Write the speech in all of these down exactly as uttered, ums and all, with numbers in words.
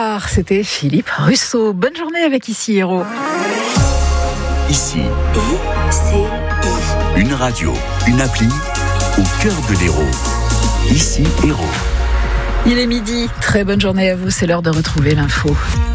Soir, c'était Philippe Russo. Bonne journée avec Ici Héros. Ici et c'est I. Une radio, une appli au cœur de l'Hérault. Ici Hérault. Il est midi. Très bonne journée à vous. C'est l'heure de retrouver l'info.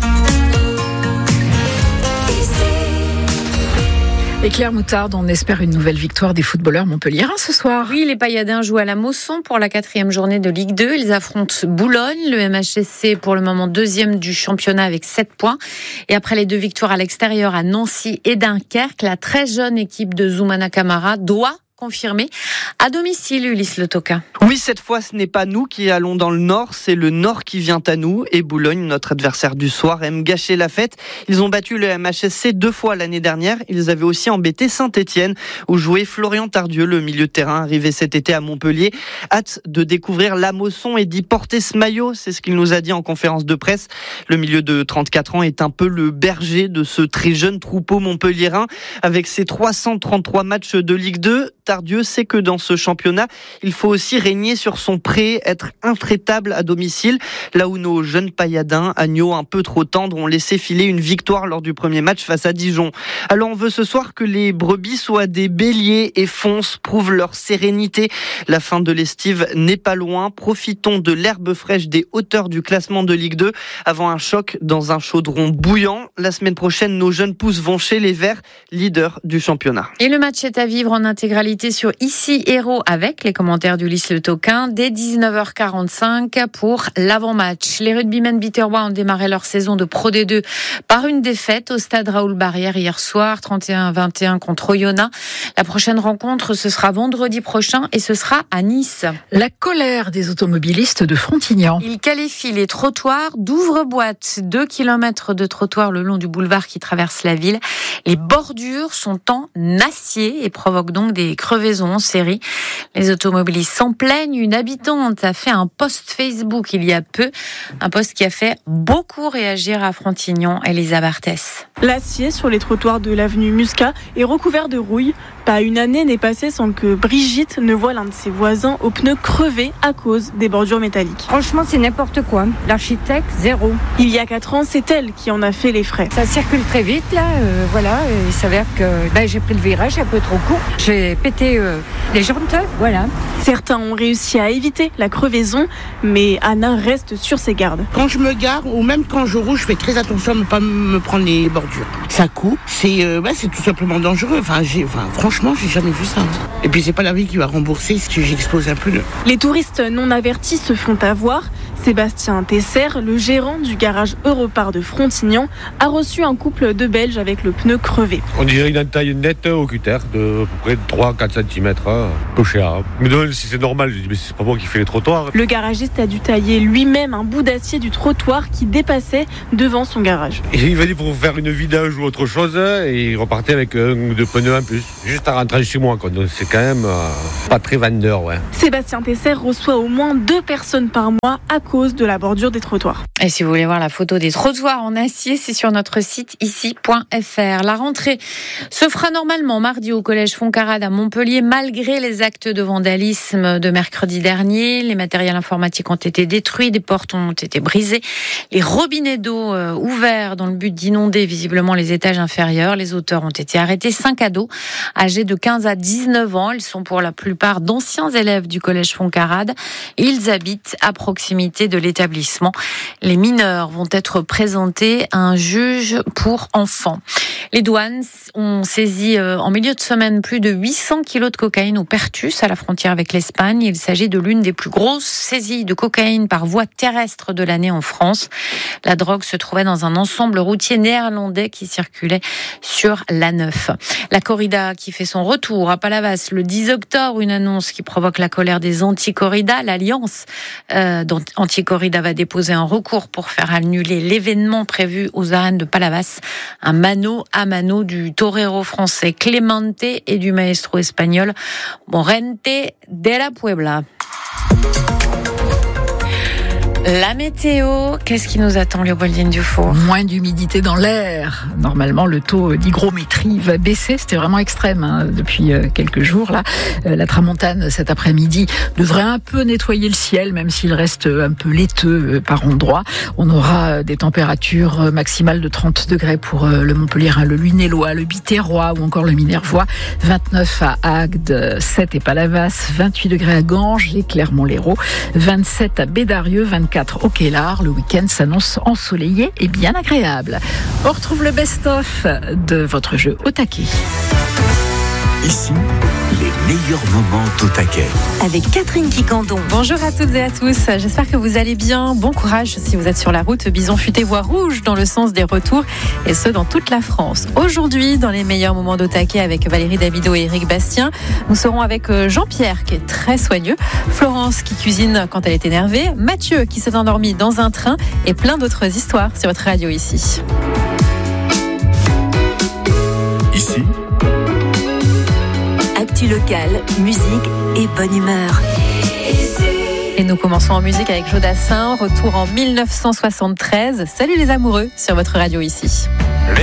Et Claire Moutarde, on espère une nouvelle victoire des footballeurs montpelliérains ce soir. Oui, les Payadins jouent à la Mosson pour la quatrième journée de Ligue deux. Ils affrontent Boulogne, le M H S C pour le moment deuxième du championnat avec sept points. Et après les deux victoires à l'extérieur à Nancy et Dunkerque, la très jeune équipe de Zoumana Camara doit confirmé à domicile, Ulysse Le Toquin. Oui, cette fois, ce n'est pas nous qui allons dans le Nord, c'est le Nord qui vient à nous. Et Boulogne, notre adversaire du soir, aime gâcher la fête. Ils ont battu le M H S C deux fois l'année dernière. Ils avaient aussi embêté Saint-Étienne, où jouait Florian Tardieu, le milieu de terrain arrivé cet été à Montpellier. Hâte de découvrir la Mosson et d'y porter ce maillot, c'est ce qu'il nous a dit en conférence de presse. Le milieu de trente-quatre ans est un peu le berger de ce très jeune troupeau montpelliérain. Avec ses trois cent trente-trois matchs de Ligue deux, Tardieu sait que dans ce championnat, il faut aussi régner sur son pré, être intraitable à domicile, là où nos jeunes Payadins, agneaux un peu trop tendres, ont laissé filer une victoire lors du premier match face à Dijon. Alors on veut ce soir que les brebis soient des béliers et foncent, prouvent leur sérénité. La fin de l'estive n'est pas loin. Profitons de l'herbe fraîche des hauteurs du classement de Ligue deux avant un choc dans un chaudron bouillant. La semaine prochaine, nos jeunes pousses vont chez les Verts, leaders du championnat. Et le match est à vivre en intégralité sur Ici Héros avec les commentaires d'Ulysse Le Toquin dès dix-neuf heures quarante-cinq pour l'avant-match. Les rugbymen biterrois ont démarré leur saison de Pro D deux par une défaite au stade Raoul Barrière hier soir, trente et un à vingt et un contre Oyonnax. La prochaine rencontre, ce sera vendredi prochain et ce sera à Nice. La colère des automobilistes de Frontignan. Ils qualifient les trottoirs d'ouvre-boîte. Deux kilomètres de trottoirs le long du boulevard qui traverse la ville. Les bordures sont en acier et provoquent donc des crevaisons en série. Les automobilistes s'en plaignent. Une habitante a fait un post Facebook il y a peu. Un post qui a fait beaucoup réagir à Frontignan. Elisa Barthès. L'acier sur les trottoirs de l'avenue Muscat est recouvert de rouille. Pas une année n'est passée sans que Brigitte ne voie l'un de ses voisins aux pneus crevés à cause des bordures métalliques. Franchement, c'est n'importe quoi. L'architecte, zéro. Il y a quatre ans, c'est elle qui en a fait les frais. Ça circule très vite, là. Euh, voilà. Il s'avère que ben, j'ai pris le virage un peu trop court. J'ai pété euh, les jantes, voilà. Certains ont réussi à éviter la crevaison, mais Anna reste sur ses gardes. Quand je me gare, ou même quand je roule, je fais très attention à ne pas me prendre les bordures. Ça coupe, c'est, euh, bah, c'est tout simplement dangereux. Enfin, j'ai, enfin, franchement, j'ai jamais vu ça. Et puis, c'est pas la vie qui va rembourser si j'explose un pneu. Les touristes non avertis se font avoir. Sébastien Tesser, le gérant du garage Europart de Frontignan, a reçu un couple de Belges avec le pneu crevé. On dirait une entaille nette au cutter de à peu près trois à quatre centimètres. Peu cher. Mais non, si c'est normal, je dis, mais c'est pas moi qui fais les trottoirs. Le garagiste a dû tailler lui-même un bout d'acier du trottoir qui dépassait devant son garage. Et il va dire pour faire une vidange ou autre chose, et il repartait avec un ou deux pneus en plus. Juste à rentrer chez moi, quoi. Donc c'est quand même euh, pas très vendeur, ouais. Sébastien Tesser reçoit au moins deux personnes par mois à cause de la bordure des trottoirs. Et si vous voulez voir la photo des trottoirs en acier, c'est sur notre site ici point f r. La rentrée se fera normalement mardi au collège Foncarade à Montpellier, malgré les actes de vandalisme de mercredi dernier. Les matériels informatiques ont été détruits, des portes ont été brisées, les robinets d'eau euh, ouverts dans le but d'inonder visiblement les étages inférieurs. Les auteurs ont été arrêtés. Cinq ados âgés de quinze à dix-neuf ans. Ils sont pour la plupart d'anciens élèves du collège Foncarade. Ils habitent à proximité de l'établissement. Les mineurs vont être présentés à un juge pour enfants. Les douanes ont saisi euh, en milieu de semaine plus de huit cents kilos de cocaïne au Pertus, à la frontière avec l'Espagne. Il s'agit de l'une des plus grosses saisies de cocaïne par voie terrestre de l'année en France. La drogue se trouvait dans un ensemble routier néerlandais qui circulait sur l'A neuf. La corrida qui fait son retour à Palavas le dix octobre, une annonce qui provoque la colère des anti-corridas. L'Alliance euh, anti-corrida va déposer un recours pour faire annuler l'événement prévu aux arènes de Palavas. Un mano à mano du torero français Clemente et du maestro espagnol Morente de la Puebla. La météo, qu'est-ce qui nous attend, Léopoldine Dufour? Moins d'humidité dans l'air. Normalement, le taux d'hygrométrie va baisser. C'était vraiment extrême hein, depuis quelques jours. Là, la tramontane cet après-midi devrait un peu nettoyer le ciel, même s'il reste un peu laiteux par endroits. On aura des températures maximales de trente degrés pour le Montpellierin, le Lunélois, le Biterrois ou encore le Minervois. vingt-neuf à Agde, sept et Palavas, vingt-huit degrés à Ganges et Clermont-Lérault, vingt-sept à Bédarieux, vingt-quatre au Quélard. Le week-end s'annonce ensoleillé et bien agréable. On retrouve le best-of de votre jeu au taquet. Ici, les meilleurs moments au taquet. Avec Catherine Quicandon. Bonjour à toutes et à tous, j'espère que vous allez bien. Bon courage si vous êtes sur la route. Bison futé voie rouge dans le sens des retours, et ce dans toute la France. Aujourd'hui, dans les meilleurs moments au taquet avec Valérie Davido et Éric Bastien, nous serons avec Jean-Pierre qui est très soigneux, Florence qui cuisine quand elle est énervée, Mathieu qui s'est endormi dans un train et plein d'autres histoires sur votre radio ici. Ici, actu local, musique et bonne humeur. Et nous commençons en musique avec Jodassin, retour en mille neuf cent soixante-treize. Salut les amoureux sur votre radio ici.